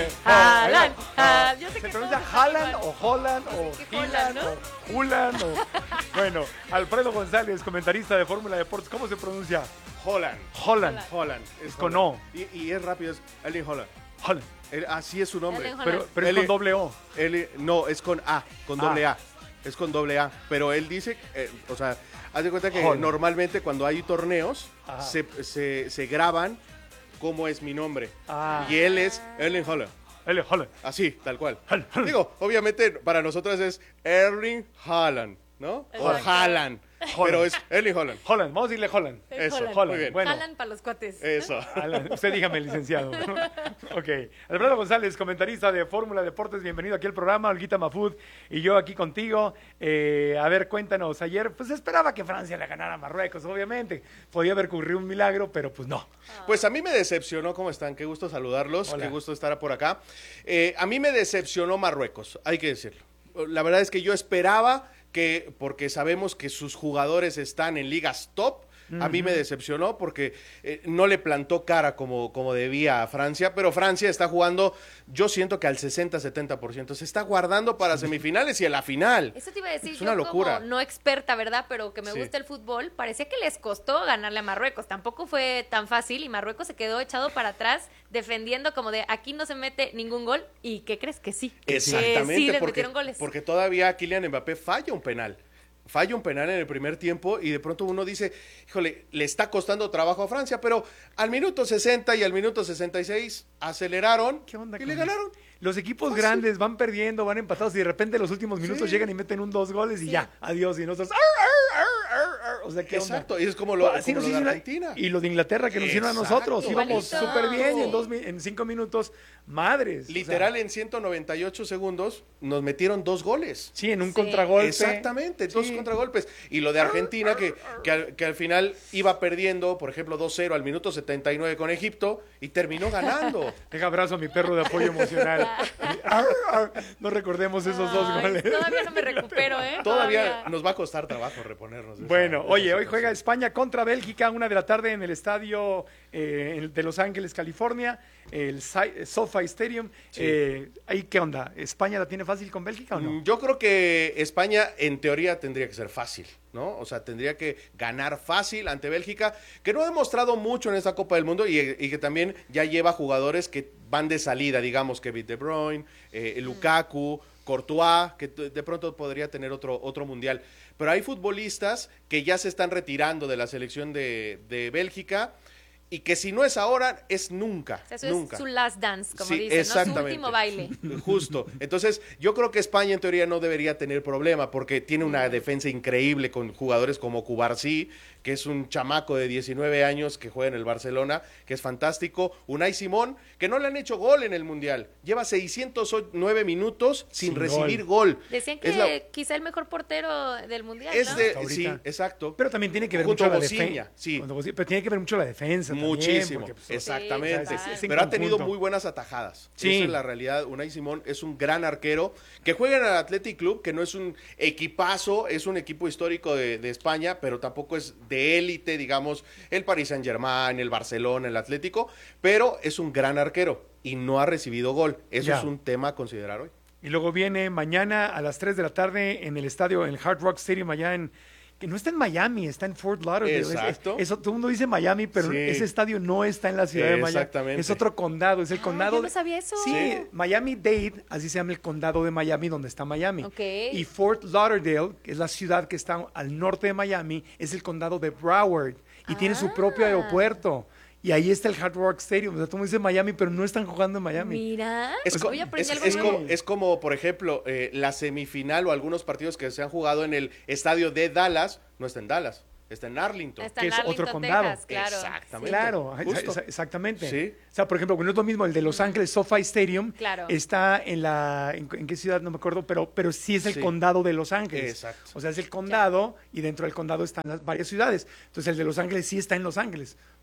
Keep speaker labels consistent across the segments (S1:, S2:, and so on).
S1: Haaland. Yo sé
S2: ¿Se
S1: que
S2: pronuncia
S1: todos
S2: Haaland
S1: igual.
S2: o Holland o
S1: Pues es que
S2: Haaland
S1: Holland,
S2: o Hulan o... Bueno, Alfredo González, comentarista de Fórmula Deportes, ¿cómo se pronuncia?
S3: Holland.
S2: Holland.
S3: Es
S2: con
S3: Holland.
S2: O.
S3: Y es rápido, es Erling Holland.
S2: Holland.
S3: Así es su nombre.
S1: Erling Haaland.
S2: Pero es con doble O.
S3: No, es con A, con doble A. Es con doble A. Pero él dice, o sea, haz de cuenta que
S2: Holland.
S3: normalmente cuando hay torneos
S2: Ajá.
S3: se graban cómo es mi nombre.
S2: Ah.
S3: Y él es Erling Holland.
S2: Holland.
S3: Así, tal cual.
S2: Haaland.
S3: Digo, obviamente para nosotros es Erling Haaland, ¿no? O
S1: Exacto.
S3: Haaland. Pero es Erling Haaland.
S2: Holland, vamos a decirle Holland.
S1: Es
S3: Eso,
S1: Holland.
S3: muy bien.
S2: Bueno.
S1: Haaland para los cuates.
S3: Eso.
S2: Alan, usted dígame, licenciado. Ok. Alfredo González, comentarista de Fórmula Deportes, bienvenido aquí al programa. Olguita Mafud y yo aquí contigo. A ver, cuéntanos. Ayer, pues esperaba que Francia le ganara a Marruecos, obviamente. Podía haber ocurrido un milagro, pero pues no.
S3: Pues a mí me decepcionó, ¿cómo están? Qué gusto saludarlos,
S2: Hola.
S3: qué gusto estar por acá. A mí me decepcionó Marruecos, hay que decirlo. La verdad es que yo esperaba que, porque sabemos que sus jugadores están en ligas top, a mí me decepcionó porque no le plantó cara como debía a Francia, pero Francia está jugando, yo siento que al 60-70%, se está guardando para semifinales y a la final.
S1: Eso te iba a decir,
S3: Es
S1: yo
S3: una locura.
S1: como no experta, ¿verdad? Pero que me
S3: Sí.
S1: gusta el fútbol, parecía que les costó ganarle a Marruecos. Tampoco fue tan fácil y Marruecos se quedó echado para atrás defendiendo como de aquí no se mete ningún gol. ¿Y qué crees? Que sí.
S3: Exactamente,
S1: Sí, les
S3: porque,
S1: metieron goles.
S3: porque todavía Kylian Mbappé falla un penal en el primer tiempo y de pronto uno dice, híjole, le está costando trabajo a Francia, pero al minuto 60 y al minuto 66 aceleraron
S2: ¿Qué onda
S3: y
S2: con
S3: le
S2: eso?
S3: ganaron.
S2: Los equipos grandes van perdiendo, van empatados y de repente en los últimos minutos
S3: Sí.
S2: llegan y meten 2 goles y
S1: Sí.
S2: ya, adiós. Y nosotros... O sea, ¿qué onda?
S3: Exacto, y es como lo,
S2: Así
S3: como
S2: nos
S3: lo de
S2: hicieron
S3: Argentina.
S2: y lo de Inglaterra que nos hicieron a
S3: Exacto.
S2: nosotros. Íbamos
S1: Igualito.
S2: súper bien y en 5 minutos, madres. o sea,
S3: Literal, en 198 segundos nos metieron 2 goles.
S2: sí, en un
S1: Sí.
S2: contragolpe.
S3: Exactamente, dos
S2: Sí.
S3: contragolpes. Y lo de Argentina, que al final iba perdiendo, por ejemplo, 2-0 al minuto 79 con Egipto y terminó ganando.
S2: Deja abrazo a mi perro de apoyo emocional. Ar, ar. No recordemos esos 2
S1: Ay,
S2: goles.
S1: Todavía no me recupero, ¿eh?
S3: Todavía nos va a costar trabajo reponernos. de
S2: Bueno,
S3: esa
S2: oye, hoy
S3: situación.
S2: juega España contra Bélgica, 1 de la tarde en el estadio de Los Ángeles, California, el SoFi Stadium.
S3: Sí.
S2: ¿Ahí qué onda? ¿España la tiene fácil con Bélgica o no?
S3: Yo creo que España en teoría tendría que ser fácil, ¿no? O sea, tendría que ganar fácil ante Bélgica, que no ha demostrado mucho en esta Copa del Mundo y que también ya lleva jugadores que van de salida, digamos, Kevin De Bruyne, Lukaku, Courtois, que de pronto podría tener otro mundial. Pero hay futbolistas que ya se están retirando de la selección de Bélgica y que si no es ahora, es nunca.
S1: O sea, eso
S3: nunca.
S1: es su last dance, como
S3: Sí,
S1: dicen, ¿no? Su
S3: exactamente.
S1: último baile.
S3: Justo. Entonces, yo creo que España en teoría no debería tener problema porque tiene una defensa increíble con jugadores como Cubarsí, que es un chamaco de 19 años que juega en el Barcelona, que es fantástico. Unai Simón, que no le han hecho gol en el Mundial. Lleva 609 minutos sin recibir gol.
S1: Decían
S3: Es
S1: que
S3: la-
S1: quizá el mejor portero del mundial,
S3: es
S1: ¿no?
S3: de,
S2: Hasta
S3: sí,
S2: ahorita.
S3: exacto.
S2: Pero también tiene que ver
S3: Junto
S2: mucho
S3: a
S2: la
S3: Bociña,
S2: defensa.
S3: sí.
S2: Pero tiene que ver mucho la defensa también,
S3: Muchísimo,
S2: porque, pues,
S3: exactamente.
S1: Sí, total.
S2: Es en
S3: Pero ha tenido
S2: conjunto.
S3: muy buenas atajadas.
S2: Sí.
S3: Esa es la realidad. Unai Simón es un gran arquero que juega en el Athletic Club, que no es un equipazo, es un equipo histórico de España, pero tampoco es de élite, digamos, el Paris Saint-Germain, el Barcelona, el Atlético, pero es un gran arquero y no ha recibido gol. Eso
S2: Ya.
S3: es un tema a considerar hoy.
S2: Y luego viene mañana a las 3 de la tarde en el estadio, en el Hard Rock Stadium allá que no está en Miami, está en Fort Lauderdale.
S3: Exacto.
S2: Eso, todo el mundo dice Miami, pero
S3: Sí.
S2: ese estadio no está en la ciudad de Miami.
S3: Exactamente.
S2: Es otro condado, es el condado.
S1: yo no sabía eso.
S2: Sí,
S3: Sí.
S2: Miami-Dade, así se llama el condado de Miami, donde está Miami.
S1: Ok.
S2: Y Fort Lauderdale, que es la ciudad que está al norte de Miami, es el condado de Broward y tiene su propio aeropuerto. Y ahí está el Hard Rock Stadium. O sea, todo el mundo dice Miami, pero no están jugando en Miami.
S1: Mira, voy a aprender algo
S3: es
S1: nuevo.
S3: como, por ejemplo, la semifinal o algunos partidos que se han jugado en el estadio de Dallas, no está en Dallas, está en Arlington.
S1: Está
S2: que
S1: en
S2: es otro
S1: Arlington,
S2: condado.
S1: Texas, claro.
S3: Exactamente.
S2: Claro,
S3: Justo.
S2: exactamente.
S3: Sí.
S2: O sea, por ejemplo, no es lo mismo el de Los Ángeles SoFi Stadium.
S1: Claro.
S2: Está ¿en qué ciudad? No me acuerdo, pero sí es el
S3: Sí.
S2: condado de Los Ángeles.
S3: Exacto.
S2: O sea, es el condado y dentro del condado están varias ciudades. Entonces, el de Los Ángeles sí está en Los Ángeles.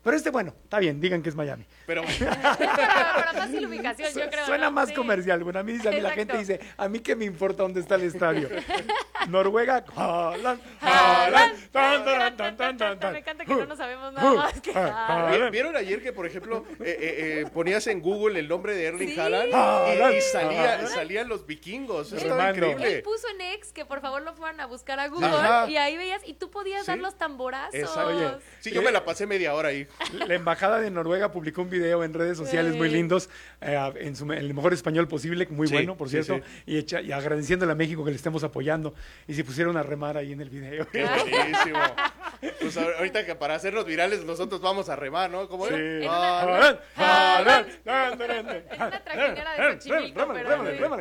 S2: Pero bueno, está bien, digan que es Miami.
S3: Pero
S1: para fácil ubicación, yo creo.
S2: Suena
S1: ¿no?
S2: más
S1: Sí.
S2: comercial. Bueno, a mí la
S1: Exacto.
S2: gente dice, a mí qué me importa dónde está el estadio. Noruega, Haaland,
S1: Haaland.
S2: tan.
S1: Me encanta que no nos sabemos nada más que Haaland.
S3: ¿vieron ayer que, por ejemplo, ponías en Google el nombre de Erling
S1: Sí.
S3: Haaland
S2: Haaland.
S3: y salían los vikingos? Eso estaba
S2: Remando.
S3: increíble.
S1: Él puso en X que por favor lo fueran a buscar a Google
S2: Ajá.
S1: y ahí veías y tú podías
S3: Sí.
S1: dar los tamborazos.
S3: Exacto.
S2: Oye,
S3: Sí, yo me la pasé media hora ahí.
S2: La embajada de Noruega publicó un video en redes sociales muy lindos, en el mejor español posible, muy
S3: Sí,
S2: bueno, por
S3: sí,
S2: cierto, y agradeciéndole a México que le estemos apoyando. Y se pusieron a remar ahí en el video.
S3: Qué buenísimo. Pues ahorita que para hacernos virales nosotros vamos a remar, ¿no? ¿Cómo era?
S2: Sí.
S3: Ah,
S2: Haaland,
S1: Es una trajinera de Xochimilco, pero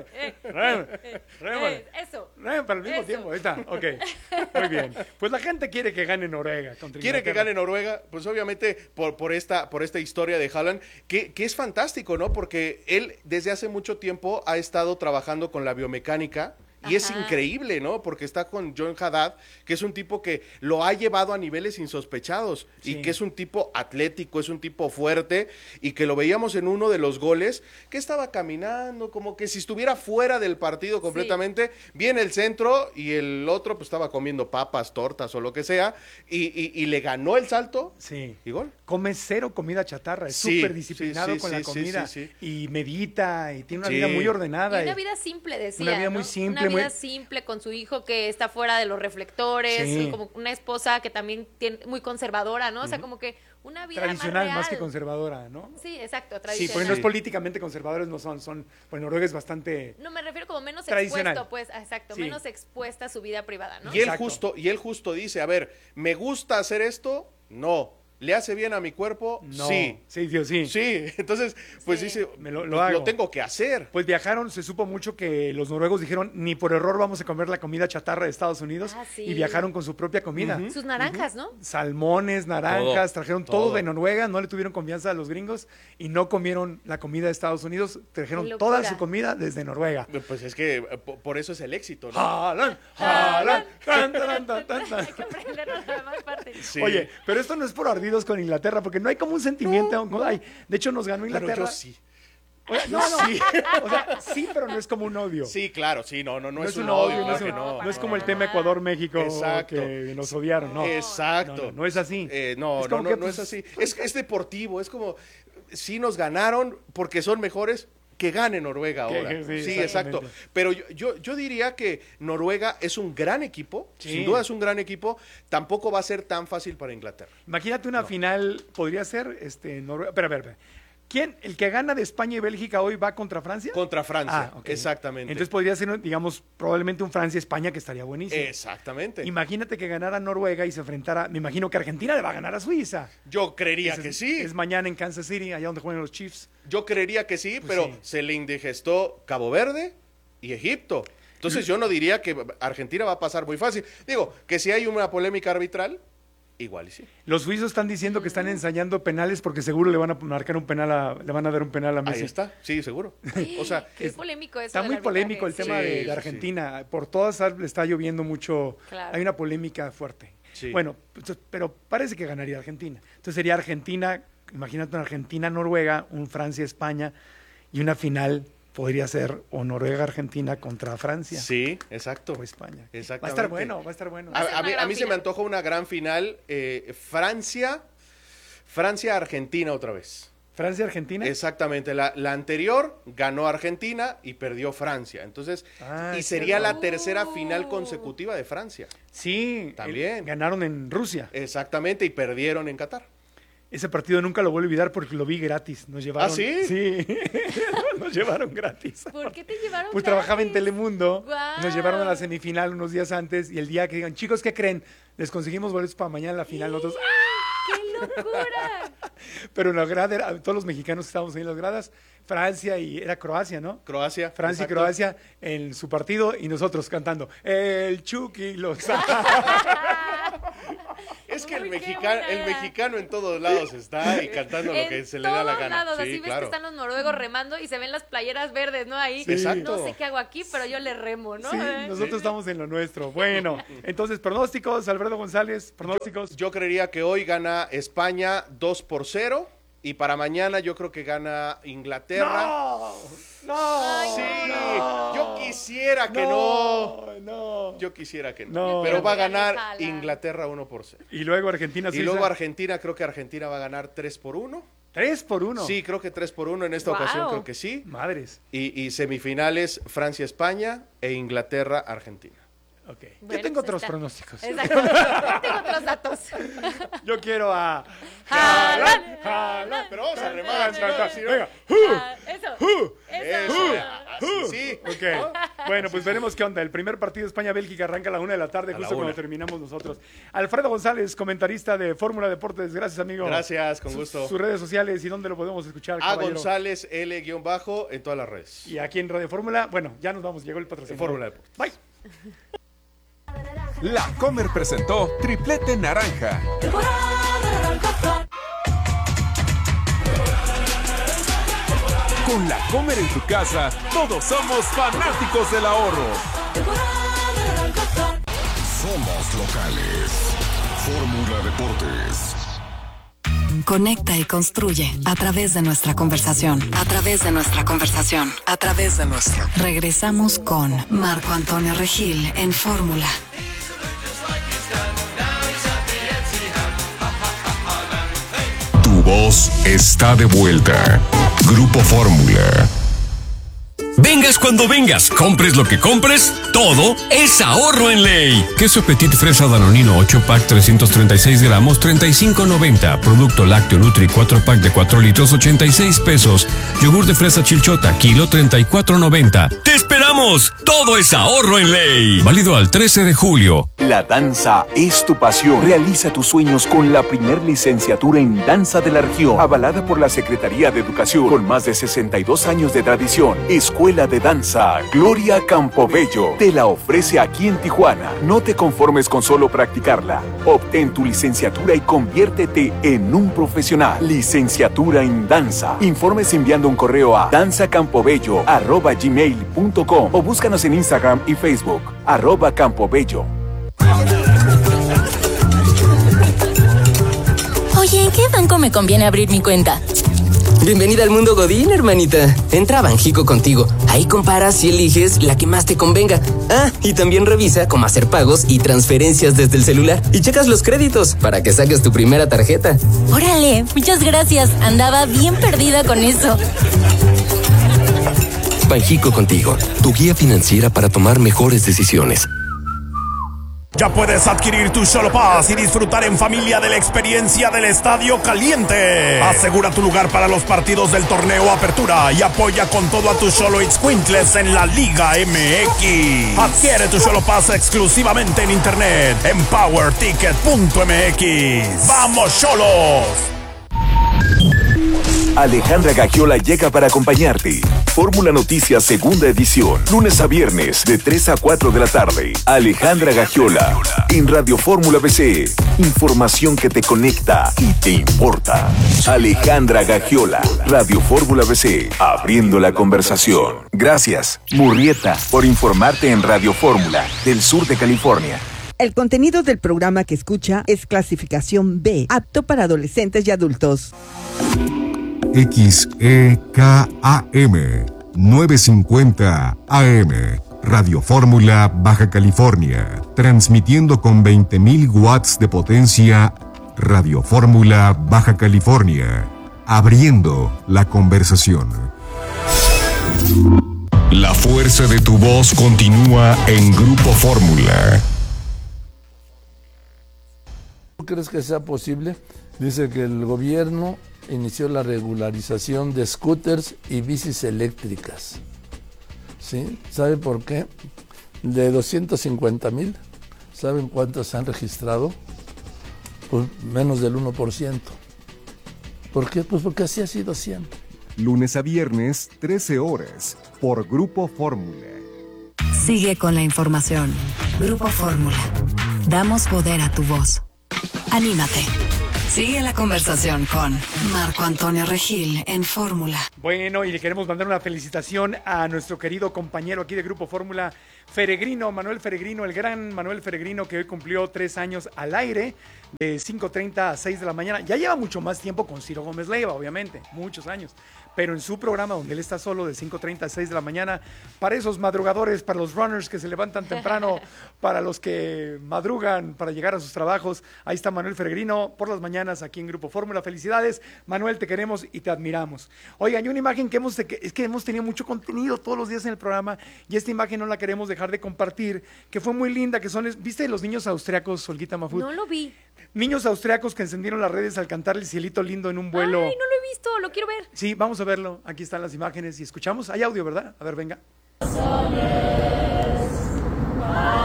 S2: Rémale.
S1: eso.
S2: Para el mismo
S1: Eso.
S2: tiempo, ahí está, ok. Muy bien. Pues la gente quiere que gane Noruega contra
S3: quiere que
S2: Inglaterra.
S3: gane Noruega, pues obviamente por esta historia de Haaland, que es fantástico, ¿no? Porque él desde hace mucho tiempo ha estado trabajando con la biomecánica. Y es
S1: Ajá.
S3: increíble, ¿no? Porque está con John Haddad, que es un tipo que lo ha llevado a niveles insospechados
S2: Sí.
S3: y que es un tipo atlético, es un tipo fuerte y que lo veíamos en uno de los goles, que estaba caminando como que si estuviera fuera del partido completamente, viene el centro y el otro pues estaba comiendo papas, tortas o lo que sea y le ganó el salto
S2: Sí.
S3: y gol.
S2: Come cero comida chatarra, es
S3: Sí,
S2: súper disciplinado
S3: sí,
S2: con
S3: sí,
S2: la
S3: sí,
S2: comida
S3: sí,
S2: y medita y tiene una
S3: Sí.
S2: vida muy
S1: Y
S2: ordenada.
S1: una vida simple, decía.
S2: Una vida
S1: ¿no?
S2: muy simple,
S1: Una vida
S2: muy-
S1: simple con su hijo que está fuera de los reflectores,
S2: Sí.
S1: como una esposa que también tiene muy conservadora, ¿no? O sea, como que una vida
S2: tradicional más que
S1: real.
S2: conservadora, ¿no?
S1: Sí, exacto,
S2: Sí,
S1: tradicional.
S2: porque no es políticamente conservadores, no son, pues Noruega es bastante...
S1: No, me refiero como menos
S2: Tradicional.
S1: expuesto, pues, exacto,
S2: Sí.
S1: menos expuesta a su vida privada, ¿no?
S3: Y él
S2: Exacto.
S3: justo dice, a ver, ¿me gusta hacer esto? No. ¿Le hace bien a mi cuerpo?
S2: No.
S3: Sí.
S2: Sí, Dios, sí.
S3: Sí, entonces, pues
S1: Sí.
S3: dice,
S2: Me lo
S3: lo
S2: hago.
S3: tengo que hacer.
S2: Pues viajaron, se supo mucho que los noruegos dijeron, ni por error vamos a comer la comida chatarra de Estados Unidos,
S1: Ah, sí.
S2: y viajaron con su propia comida.
S1: Sus naranjas, ¿no?
S2: Salmones, naranjas,
S3: Todo,
S2: trajeron todo
S3: todo.
S2: de Noruega, no le tuvieron confianza a los gringos y no comieron la comida de Estados Unidos, trajeron
S1: Qué locura.
S2: toda su comida desde Noruega.
S3: Pues es que por eso es el éxito, ¿no?
S2: Haaland, Haaland, tan, tan, tan, tan, tan.
S1: Hay que aprendernos las demás partes.
S3: Sí.
S2: Oye, pero esto no es por ardidos con Inglaterra, porque no hay como un sentimiento. Ay, de hecho, nos ganó
S3: Bueno,
S2: Inglaterra.
S3: yo sí.
S2: Oye, no,
S3: Sí.
S2: O sea, sí, pero no es como un odio.
S3: Sí, claro, sí, no es un
S2: odio,
S3: odio,
S2: no,
S3: claro
S2: es,
S3: que
S2: un-
S3: no.
S2: no es como el tema Ecuador-México
S3: Exacto.
S2: que nos odiaron, no.
S3: Exacto.
S2: No es así.
S3: No,
S2: Es como
S3: no
S2: que,
S3: es
S2: pues,
S3: así. Es deportivo, es como, sí nos ganaron porque son mejores, que gane Noruega
S2: Que-
S3: ahora.
S2: sí,
S3: Sí, exacto.
S2: exactamente.
S3: Pero yo diría que Noruega es un gran equipo,
S2: Sí.
S3: sin duda es un gran equipo, tampoco va a ser tan fácil para Inglaterra.
S2: Imagínate una final, podría ser Noruega. Pero, a ver. ¿Quién? ¿El que gana de España y Bélgica hoy va contra Francia?
S3: Contra Francia,
S2: Ah, ok.
S3: exactamente.
S2: Entonces podría ser, digamos, probablemente un Francia-España que estaría buenísimo.
S3: Exactamente.
S2: Imagínate que ganara Noruega y se enfrentara. Me imagino que Argentina le va a ganar a Suiza.
S3: Yo creería
S2: Ese
S3: que
S2: es-
S3: sí.
S2: Es mañana en Kansas City, allá donde juegan los Chiefs.
S3: Yo creería que sí,
S2: Pues
S3: pero
S2: sí.
S3: se le indigestó Cabo Verde y Egipto. Entonces yo no diría que Argentina va a pasar muy fácil. Digo, que si hay una polémica arbitral, igual y sí.
S2: Los suizos están diciendo que están ensayando penales porque seguro le van a marcar un penal, le van a dar un penal a Messi.
S3: Ahí está, sí, seguro. O sea,
S1: Qué polémico eso.
S2: Está
S1: del
S2: muy
S1: arbitraje.
S2: polémico el
S1: Sí.
S2: tema
S3: Sí,
S2: de
S3: sí,
S2: Argentina. Por todas le está lloviendo mucho.
S1: Claro.
S2: Hay una polémica fuerte.
S3: Sí.
S2: Bueno, pero parece que ganaría Argentina. Entonces sería Argentina, imagínate una Argentina-Noruega, un Francia-España y una final podría ser o Noruega-Argentina contra Francia
S3: sí, exacto.
S2: o España. Va a
S3: Exactamente.
S2: estar bueno, va a estar bueno.
S1: Va a ser
S3: A
S1: una
S3: mí,
S1: gran
S3: se me
S1: final.
S3: antoja una gran final. Francia-Argentina otra vez.
S2: Francia-Argentina.
S3: Exactamente. La anterior ganó Argentina y perdió Francia. Entonces,
S2: Ah,
S3: y
S2: es
S3: sería
S2: cierto.
S3: la tercera final consecutiva de Francia.
S2: Sí,
S3: También.
S2: ganaron en Rusia.
S3: Exactamente, y perdieron en Qatar.
S2: Ese partido nunca lo voy a olvidar porque lo vi gratis. Nos llevaron.
S3: ¿Ah, sí?
S2: Sí. Nos llevaron gratis.
S1: ¿Por qué te llevaron
S2: Pues trabajaba en
S1: gratis?
S2: Telemundo.
S1: Guau.
S2: Nos llevaron a la semifinal unos días antes y el día que digan, chicos, ¿qué creen? Les conseguimos boletos para mañana en la final. Nosotros, ¡ah!
S1: ¡Qué locura!
S2: Pero en la grada, todos los mexicanos que estábamos ahí en las gradas, Francia y era Croacia, ¿no?
S3: Croacia.
S2: Francia
S3: exacto.
S2: y Croacia en su partido y nosotros cantando El Chucky Lozano.
S3: Es que el mexicano en todos lados está y cantando lo que se le da la gana.
S1: En todos lados,
S3: Sí,
S1: así
S3: claro.
S1: ves que están los noruegos remando y se ven las playeras verdes, ¿no? Ahí,
S3: Sí, exacto.
S1: no sé qué hago aquí, pero yo le remo, ¿no?
S2: Sí, nosotros estamos en lo nuestro. Bueno, entonces, pronósticos, Alfredo González, pronósticos.
S3: Yo creería que hoy gana España 2-0 y para mañana yo creo que gana Inglaterra.
S2: No,
S3: Sí,
S2: no,
S3: yo quisiera que no. Yo quisiera que no.
S2: No.
S3: Pero va a
S1: Pero
S3: ganar
S1: Haaland.
S3: Inglaterra 1-0.
S2: Y luego Argentina,
S3: Y
S2: Suiza.
S3: luego Argentina, creo que Argentina va a ganar 3-1.
S2: 3-1.
S3: Sí, creo que 3-1 en esta
S1: Wow.
S3: ocasión, creo que sí.
S2: Madres.
S3: Y semifinales Francia-España e Inglaterra-Argentina.
S2: Ok. Yo
S1: Bueno,
S2: tengo
S1: pues
S2: otros
S1: está.
S2: pronósticos.
S1: Exacto. Yo tengo otros datos.
S2: Yo quiero a...
S1: Haaland.
S2: Haaland.
S3: Pero vamos a remar, si no-
S2: Venga.
S1: Eso.
S3: Eso, sí.
S2: Ok. Bueno, pues veremos qué onda. El primer partido España-Bélgica arranca a la 1 de la tarde,
S3: A la
S2: justo cuando
S3: 1.
S2: terminamos nosotros. Alfredo González, comentarista de Fórmula Deportes. Gracias, amigo.
S3: Gracias, con gusto.
S2: Sus redes sociales y dónde lo podemos escuchar,
S3: A
S2: caballero.
S3: González L- en todas las redes.
S2: Y aquí en Radio Fórmula, bueno, ya nos vamos, llegó el patrocinador.
S3: Fórmula Deportes.
S2: Bye.
S4: La Comer presentó Triplete Naranja. Con La Comer en tu casa, todos somos fanáticos del ahorro.
S5: Somos locales. Fórmula Deportes.
S6: Conecta y construye a través de nuestra conversación. A través de nuestra conversación. A través de nuestra. Regresamos con Marco Antonio Regil en Fórmula.
S5: Tu voz está de vuelta. Grupo Fórmula.
S7: Vengas cuando vengas, compres lo que compres, todo es ahorro en ley. Queso Petit Fresa Danonino 8-pack 336 gramos, 35.90. Producto lácteo Nutri 4-pack de 4 litros, 86 pesos. Yogur de fresa Chilchota, kilo 34.90. ¡Te esperamos! Todo es ahorro en ley. Válido al 13 de julio.
S8: La danza es tu pasión. Realiza tus sueños con la primer licenciatura en danza de la región, avalada por la Secretaría de Educación, con más de 62 años de tradición. Escuela de Danza Gloria Campobello te la ofrece aquí en Tijuana. No te conformes con solo practicarla. Obtén tu licenciatura y conviértete en un profesional. Licenciatura en danza. Informes enviando un correo a danzacampobello@gmail.com o búscanos en Instagram y Facebook @campobello.
S9: Oye, ¿en qué banco me conviene abrir mi cuenta?
S10: Bienvenida al mundo Godín, hermanita. Entra a Banjico contigo. Ahí comparas y eliges la que más te convenga. Ah, y también revisa cómo hacer pagos y transferencias desde el celular. Y checas los créditos para que saques tu primera tarjeta.
S9: Órale, muchas gracias. Andaba bien perdida con eso.
S7: Banjico contigo, tu guía financiera para tomar mejores decisiones.
S11: Ya puedes adquirir tu Xolo Pass y disfrutar en familia de la experiencia del Estadio Caliente. Asegura tu lugar para los partidos del torneo Apertura y apoya con todo a tus Xolo Itzcuintles en la Liga MX. Adquiere tu Xolo Pass exclusivamente en internet en powerticket.mx. ¡Vamos, Xolos!
S8: Alejandra Gagiola llega para acompañarte. Fórmula Noticias segunda edición, lunes a viernes de 3 a 4 de la tarde. Alejandra Gagiola en Radio Fórmula BC. Información que te conecta y te importa. Alejandra Gagiola, Radio Fórmula BC, abriendo la conversación. Gracias, Murrieta, por informarte en Radio Fórmula del sur de California.
S12: El contenido del programa que escucha es clasificación B, apto para adolescentes y adultos.
S5: XEKAM 950 AM Radio Fórmula Baja California, transmitiendo con 20.000 watts de potencia. Radio Fórmula Baja California, abriendo la conversación. La fuerza de tu voz continúa en Grupo Fórmula.
S13: ¿Tú crees que sea posible? Dice que el gobierno inició la regularización de scooters y bicis eléctricas. ¿Sí? ¿Sabe por qué? De 250,000, ¿saben cuántos se han registrado? Pues menos del 1%. ¿Por qué? Pues porque así ha sido siempre.
S5: Lunes a viernes, 13 horas, por Grupo Fórmula.
S6: Sigue con la información. Grupo Fórmula. Damos poder a tu voz. Anímate. Sigue la conversación con Marco Antonio Regil en Fórmula.
S2: Bueno, y le queremos mandar una felicitación a nuestro querido compañero aquí de Grupo Fórmula, Feregrino, Manuel Feregrino, el gran Manuel Feregrino, que hoy cumplió 3 años al aire, de 5:30 a 6 de la mañana. Ya lleva mucho más tiempo con Ciro Gómez Leiva, obviamente, muchos años. Pero en su programa, donde él está solo, de 5:30 a 6 de la mañana, para esos madrugadores, para los runners que se levantan temprano, para los que madrugan para llegar a sus trabajos, ahí está Manuel Feregrino por las mañanas aquí en Grupo Fórmula. Felicidades, Manuel, te queremos y te admiramos. Oigan, y una imagen que es que hemos tenido mucho contenido todos los días en el programa, y esta imagen no la queremos dejar de compartir, que fue muy linda, que son, ¿viste los niños austriacos, Olguita Mafud?
S1: No lo vi.
S2: Niños austriacos que encendieron las redes al cantar El Cielito Lindo en un vuelo.
S1: Ay, no lo he visto, lo quiero ver.
S2: Sí, vamos a verlo. Aquí están las imágenes y escuchamos. Hay audio, ¿verdad? A ver, venga.